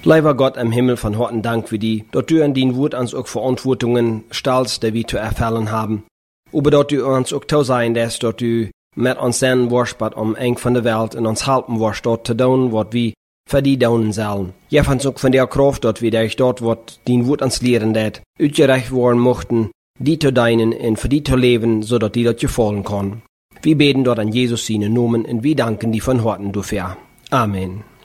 Lieber Gott im Himmel, von harten Dank für die, dort du an dein Wort uns auch Verantwortungen stellst, die wir zu erfüllen haben. Aber dort du uns auch zu sein lässt, dort du mit uns senden wirst, eng von der Welt und uns helfen wirst, dort zu tun, was wir für die tun sollen. Gib uns auch von der Kraft, dort wir dich dort, was dein Wort uns lehren dat, utgerecht worden mochten, die zu deinen und für die zu leben, so dass die dort gefallen kann. Wir beten dort an Jesus seinen Namen und wir danken die von Horten dafür. Amen.